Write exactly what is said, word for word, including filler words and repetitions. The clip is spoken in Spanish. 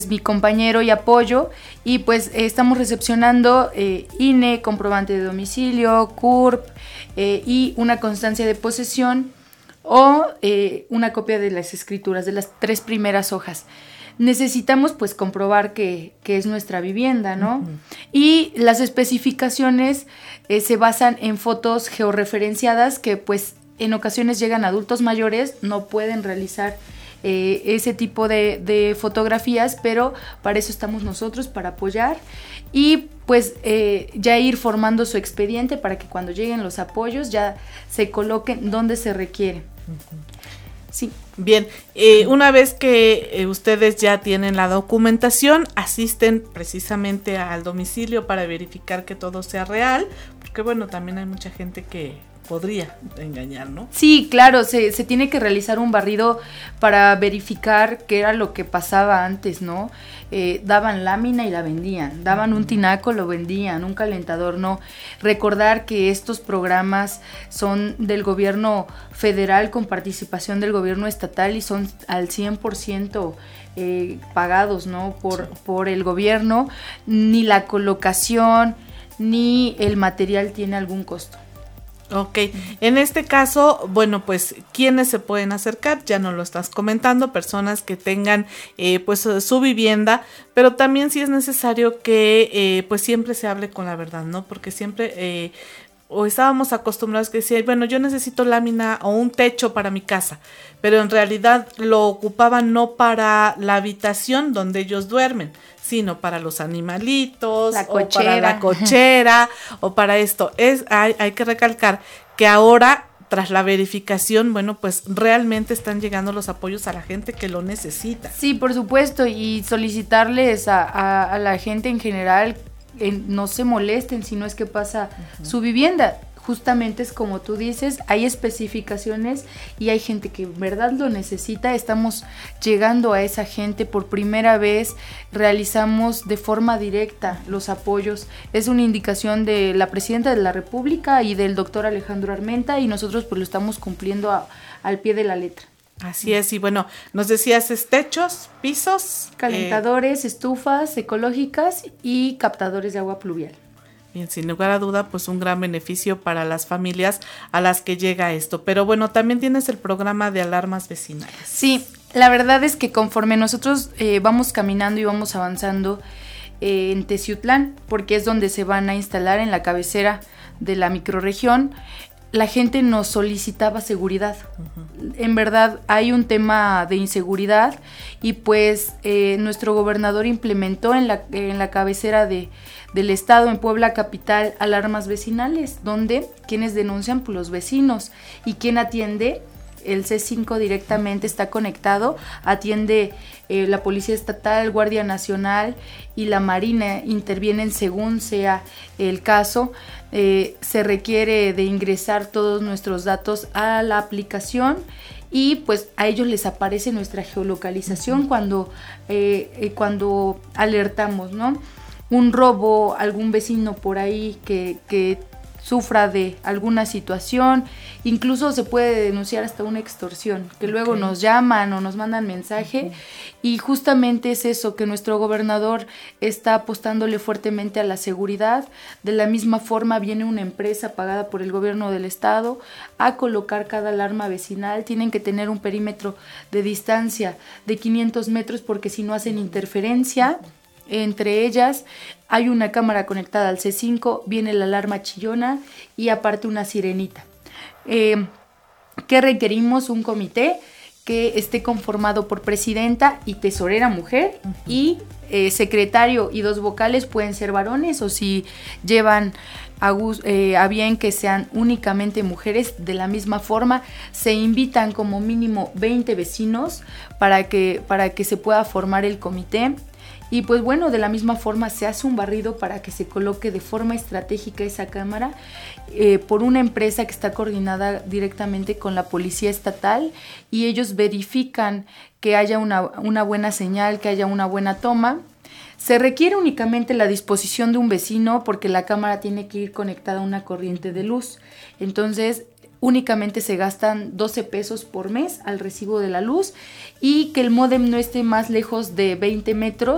mi compañero y apoyo, y pues eh, estamos recepcionando eh, I N E, comprobante de domicilio, C U R P eh, y una constancia de posesión o eh, una copia de las escrituras, de las tres primeras hojas. Necesitamos pues comprobar que, que es nuestra vivienda, ¿no? Uh-huh. Y las especificaciones eh, se basan en fotos georreferenciadas que pues en ocasiones llegan adultos mayores, no pueden realizar eh, ese tipo de, de fotografías, pero para eso estamos nosotros, para apoyar y pues eh, ya ir formando su expediente para que cuando lleguen los apoyos ya se coloquen donde se requiere. Uh-huh. Sí. Bien, eh, una vez que eh, ustedes ya tienen la documentación, asisten precisamente al domicilio para verificar que todo sea real, porque bueno, también hay mucha gente que podría engañar, ¿no? Sí, claro, se, se tiene que realizar un barrido para verificar qué era lo que pasaba antes, ¿no? Eh, daban lámina y la vendían, daban un tinaco, lo vendían, un calentador, no. Recordar que estos programas son del gobierno federal con participación del gobierno estatal y son al cien por ciento eh, pagados, ¿no? Por, sí. por el gobierno, ni la colocación ni el material tiene algún costo. Ok, en este caso, bueno, pues, ¿quiénes se pueden acercar? Ya nos lo estás comentando, personas que tengan, eh, pues, su vivienda, pero también sí es necesario que, eh, pues, siempre se hable con la verdad, ¿no? Porque siempre, eh, o estábamos acostumbrados que decían, bueno, yo necesito lámina o un techo para mi casa, pero en realidad lo ocupaban no para la habitación donde ellos duermen, sino para los animalitos, la o para la cochera, o para esto. Es, hay, hay que recalcar que ahora, tras la verificación, bueno, pues realmente están llegando los apoyos a la gente que lo necesita. Sí, por supuesto, y solicitarles a, a, a la gente en general, eh, no se molesten si no es que pasa uh-huh. su vivienda. Justamente es como tú dices, hay especificaciones y hay gente que en verdad lo necesita. Estamos llegando a esa gente por primera vez, realizamos de forma directa los apoyos. Es una indicación de la Presidenta de la República y del doctor Alejandro Armenta y nosotros pues lo estamos cumpliendo a, al pie de la letra. Así es, y bueno, nos decías es techos, pisos, calentadores, eh... estufas ecológicas y captadores de agua pluvial. Bien, sin lugar a duda, pues un gran beneficio para las familias a las que llega esto. Pero bueno, también tienes el programa de alarmas vecinales. Sí, la verdad es que conforme nosotros eh, vamos caminando y vamos avanzando eh, en Teciutlán, porque es donde se van a instalar en la cabecera de la microrregión, la gente nos solicitaba seguridad. Uh-huh. En verdad hay un tema de inseguridad y pues eh, nuestro gobernador implementó en la, en la cabecera de del estado en Puebla capital alarmas vecinales, donde quienes denuncian pues los vecinos y quien atiende el C cinco directamente está conectado, atiende eh, la Policía Estatal, Guardia Nacional y la Marina intervienen según sea el caso. Eh, se requiere de ingresar todos nuestros datos a la aplicación y pues a ellos les aparece nuestra geolocalización uh-huh. cuando, eh, eh, cuando alertamos, ¿no? Un robo, algún vecino por ahí que, que sufra de alguna situación, incluso se puede denunciar hasta una extorsión, que okay. luego nos llaman o nos mandan mensaje uh-huh. y justamente es eso, que nuestro gobernador está apostándole fuertemente a la seguridad. De la misma forma viene una empresa pagada por el gobierno del estado a colocar cada alarma vecinal, tienen que tener un perímetro de distancia de quinientos metros porque si no hacen interferencia. Entre ellas hay una cámara conectada al C cinco, viene la alarma chillona y aparte una sirenita. Eh, ¿Qué requerimos? Un comité que esté conformado por presidenta y tesorera mujer uh-huh. y eh, secretario y dos vocales pueden ser varones o si llevan a, eh, a bien que sean únicamente mujeres. De la misma forma se invitan como mínimo veinte vecinos para que, para que se pueda formar el comité. Y pues bueno, de la misma forma se hace un barrido para que se coloque de forma estratégica esa cámara eh, por una empresa que está coordinada directamente con la Policía Estatal y ellos verifican que haya una, una buena señal, que haya una buena toma. Se requiere únicamente la disposición de un vecino porque la cámara tiene que ir conectada a una corriente de luz. Entonces, únicamente se gastan doce pesos por mes al recibo de la luz y que el módem no esté más lejos de veinte metros